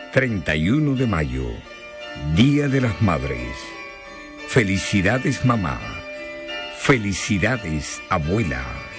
31 de mayo, Día de las Madres. Felicidades, mamá. Felicidades, abuela.